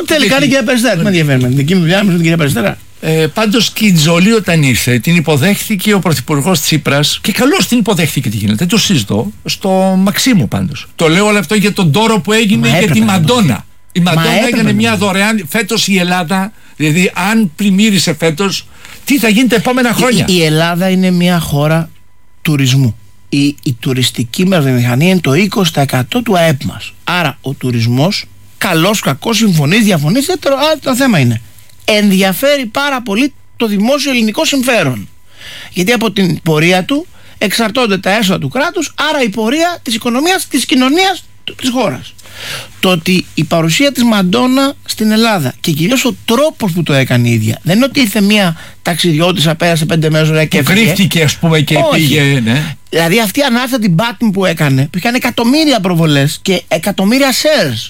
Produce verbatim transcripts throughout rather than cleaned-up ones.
θέλει, κάνει κυρία Περιστέρα. Με ενδιαφέρει. Με την δική μου δουλειά με την κυρία Περιστέρα. Ε, πάντως και η Τζολί όταν ήρθε την υποδέχθηκε ο πρωθυπουργός Τσίπρας και καλώς την υποδέχθηκε, τι γίνεται, το συζητώ στο Μαξίμου πάντως. Το λέω όλο αυτό για τον τόρο που έγινε για τη Μαντόνα. Η Μαντόνα έκανε μια δωρεάν φέτος η Ελλάδα, δηλαδή αν πλημμύρισε φέτος, τι θα γίνει τα επόμενα χρόνια. Η, η Ελλάδα είναι μια χώρα τουρισμού. Η, η τουριστική μας βιομηχανία είναι το είκοσι τοις εκατό του ΑΕΠ μας. Άρα ο τουρισμός, καλός, κακός, συμφωνείς, διαφωνείς, το, το θέμα είναι. Ενδιαφέρει πάρα πολύ το δημόσιο ελληνικό συμφέρον. Γιατί από την πορεία του εξαρτώνται τα έσοδα του κράτους, άρα η πορεία της οικονομίας, της κοινωνίας, της χώρας. Το ότι η παρουσία της Μαντόνα στην Ελλάδα και κυρίως ο τρόπος που το έκανε η ίδια, δεν είναι ότι ήρθε μια ταξιδιώτησα, πέρασε πέντε μέρες ωραία και έφυγε. Κρύφτηκε, ας πούμε, και όχι. πήγε. Ναι. Δηλαδή αυτή η ανάστατη μπάτμ που έκανε, που είχαν εκατομμύρια προβολές και εκατομμύρια shares.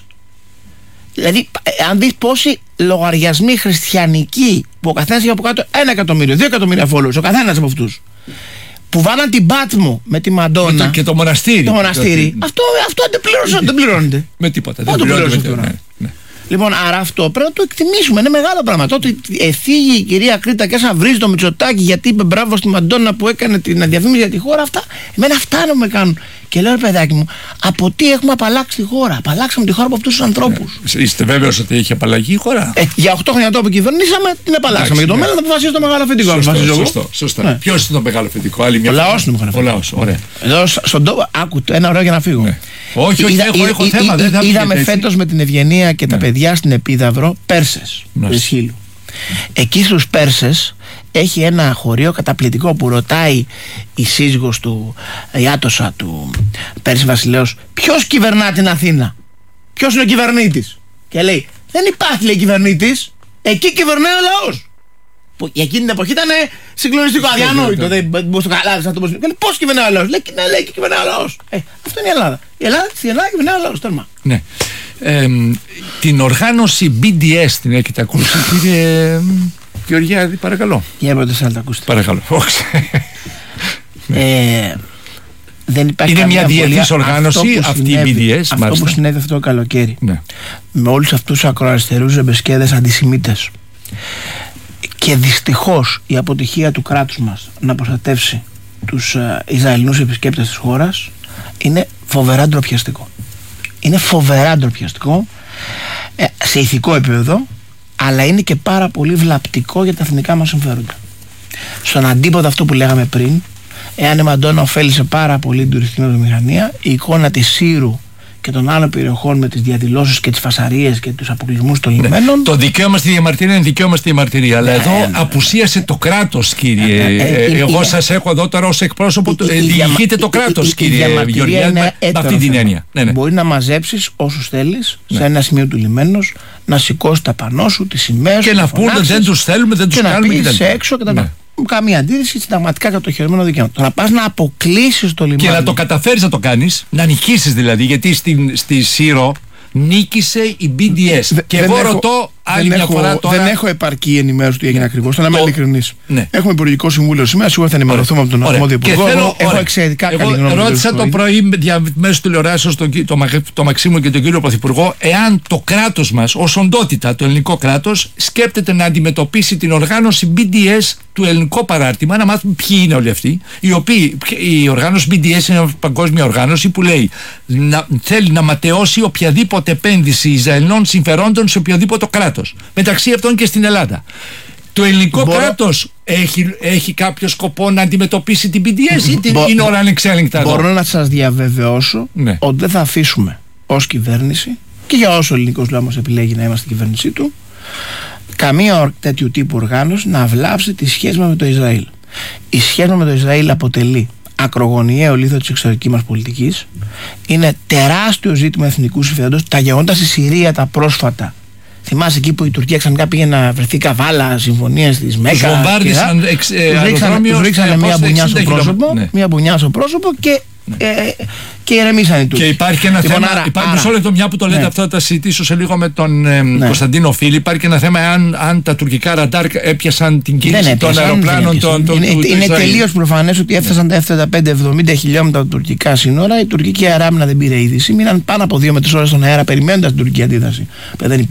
Δηλαδή, αν δεις πόσοι λογαριασμοί χριστιανικοί που ο καθένας είχε από κάτω ένα εκατομμύριο, δύο εκατομμύρια followers, ο καθένας από αυτούς, που βάλαν την Πάτμο με τη Μαντόνα. Και το μοναστήρι. Το μοναστήρι. Αυτό, αυτό δεν πληρώνεται. Δεν πληρώνεται. Με τίποτα. Δεν το πληρώνεται τώρα. Ναι, ναι. Λοιπόν, άρα αυτό πρέπει να το εκτιμήσουμε. Είναι μεγάλο πράγμα. Τότε εφήγει η κυρία Κρήτα και σαν βρίζει το Μητσοτάκη γιατί είπε μπράβο στη Μαντόνα που έκανε την διαφήμιση για τη χώρα. Αυτά εμένα φτάνουν με κάνουν. Και λέω, ρε παιδάκι μου, από τι έχουμε απαλλάξει τη χώρα. Απαλλάξαμε τη χώρα από αυτούς τους ανθρώπους. Ε, είστε βέβαιος ότι έχει απαλλαγεί η χώρα? Ε, για οκτώ χρόνια το που κυβερνήσαμε, την απαλλάξαμε. Για το μέλλον θα αποφασίσει το μεγάλο αφεντικό. Σωστό, σωστό, σωστό. Ναι. Ποιος είναι το μεγάλο αφεντικό? Άλλη μια ο λαός είναι ο λαός. Ωραία. Εδώ στον τόπο, άκου ένα ωραίο για να φύγω. Ναι. Όχι, όχι, είδα, έχω, έχω είδα, θέμα. Είδα, δεν είδαμε φέτος με την Ευγενία και ναι. τα παιδιά στην Επίδαυρο Πέρσες ναι. του Ισχύλου. Εκεί στους Πέρσες έχει ένα χωρίο καταπληκτικό που ρωτάει η σύζυγος του, η Άτοσα του Πέρση Βασιλέως, ποιος κυβερνά την Αθήνα, ποιος είναι ο κυβερνήτης? Και λέει, δεν υπάρχει, λέει, κυβερνήτης, εκεί κυβερνάει ο λαός. Που για εκείνη την εποχή ήταν συγκλονιστικό, αδιανόητο. Δεν μπορούσε να καταλάβει αυτό. Πώς κυβερνάει ο λαός? Λέει, ναι, λέει, και κυβερνάει ο λαός. Ε, αυτό είναι η Ελλάδα. Η Ελλάδα, στην Ελλάδα κυβερνάει ο λαός. Τέρμα. Ναι. Ε, την οργάνωση μπι ντι ες την έχετε ακούσει, κύριε Γεωργιάδη, παρακαλώ? Για πρώτα σε άλλα τα ακούσετε. Παρακαλώ. ε, δεν υπάρχει είναι μια διεθνής οργάνωση αυτή η μπι ντι ες. Αυτό μάλιστα. Που συνέβη αυτό το καλοκαίρι, ναι. με όλους αυτούς τους ακροαριστερούς ζεμπεσκέδες αντισημίτες, και δυστυχώς η αποτυχία του κράτους μας να προστατεύσει τους ε, Ισραηλινούς επισκέπτες της χώρας είναι φοβερά ντροπιαστικό. Είναι φοβερά ντροπιαστικό ε, σε ηθικό επίπεδο, αλλά είναι και πάρα πολύ βλαπτικό για τα εθνικά μας συμφέροντα. Στον αντίποδο αυτό που λέγαμε πριν, εάν η Μαντόνα ωφέλησε πάρα πολύ την τουριστική βιομηχανία, η εικόνα της Σύρου και των άλλων περιοχών με τις διαδηλώσεις και τις φασαρίες και τους αποκλεισμούς των λιμένων. Ναι. Το δικαίωμα στη διαμαρτυρία είναι δικαίωμα στη διαμαρτυρία. Αλλά ε, εδώ ε, απουσίασε το κράτος, κύριε. Ε, ε, ε, εγώ ε, σας έχω εδώ τώρα ως εκπρόσωπο. Ε, διηγείτε το κράτος, κύριε Γεωργιάδη, με αυτή την έννοια. Ναι, ναι. Μπορεί να μαζέψεις όσους θέλεις ναι. σε ένα σημείο του λιμένος, να σηκώσεις τα πανό σου, τις σημαίες και να πούνε δεν τους θέλουμε, δεν τους κάνουμε. Και να πεις έξω και τα καμία αντίρρηση, συνταγματικά κατοχυρωμένο δικαίωμα. Το να πας να αποκλείσεις το λιμάνι. Και να το καταφέρεις να το κάνεις, να νικήσεις δηλαδή. Γιατί στην, στη Σύρο νίκησε η μπι ντι ες. Δε, και εγώ έχω, ρωτώ άλλη μια έχω, φορά τώρα. Δεν έχω επαρκή ενημέρωση του τι έγινε ακριβώς. Θα είμαι ειλικρινής. Ναι. Έχουμε Υπουργικό Συμβούλιο σήμερα, σίγουρα θα ενημερωθούμε από τον αρμόδιο Υπουργό. Θέλω, έχω εξαιρετικά καλή γνώμη. Εγώ ρώτησα το πρωί μέσω τηλεοράσεως τον το, το, το Μαξίμου και τον κύριο Πρωθυπουργό, εάν το κράτος μας, ως οντότητα, το ελληνικό κράτος, σκέπτεται να αντιμετωπίσει την οργάνωση μπι ντι ες του ελληνικού παράρτημα, να μάθουμε ποιοι είναι όλοι αυτοί. Οι οποίοι, η οργάνωση μπι ντι ες είναι μια παγκόσμια οργάνωση που λέει να, θέλει να ματαιώσει οποιαδήποτε επένδυση Ισραηλινών συμφερόντων σε οποιοδήποτε κράτος. Μεταξύ αυτών και στην Ελλάδα. Το ελληνικό Μπορώ... κράτος έχει, έχει κάποιο σκοπό να αντιμετωπίσει την μπι ντι ες ή Μπο... είναι όλα ανεξέλεγκτα εδώ? Μπορώ να σας διαβεβαιώσω ναι. ότι δεν θα αφήσουμε ως κυβέρνηση και για όσο ο ελληνικός λαός επιλέγει να είμαστε κυβέρνησή του καμία τέτοιου τύπου οργάνωση να βλάψει τη σχέση μας με το Ισραήλ. Η σχέση μας με το Ισραήλ αποτελεί ακρογωνιαίο λίθο της εξωτερικής μας πολιτικής. Είναι τεράστιο ζήτημα εθνικού συμφέροντος. Τα γεγονότα στη Συρία τα πρόσφατα, θυμάσαι εκεί που η Τουρκία ξαφνικά πήγε να βρεθεί καβάλα συμφωνίες της Μέκα. Τους βομβάρδισαν εξ, ε, τους ρίξανε μια μπουνιά στο πρόσωπο, ναι. μια μπουνιά στο πρόσωπο και, ναι. ε, και ηρεμήσαν οι Τούρκοι. Και υπάρχει και ένα λοιπόν, θέμα. Άρα, υπάρχει μισό λεπτό, μια που το λέτε ναι. αυτό, θα τα συζητήσω σε λίγο με τον ε, ναι. Κωνσταντίνο Φίλη. Υπάρχει και ένα θέμα αν, αν τα τουρκικά ραντάρ έπιασαν την κίνηση των αεροπλάνων. Των, των, είναι του, είναι τελείως προφανές ότι έφτασαν τα εφ τριάντα πέντε εβδομήντα χιλιόμετρα από τουρκικά σύνορα. Η τουρκική αεράμινα δεν πήρε είδηση. Μείναν πάνω από δύο με τρεις ώρες στον αέρα περιμένοντας την τουρκική αντίδραση.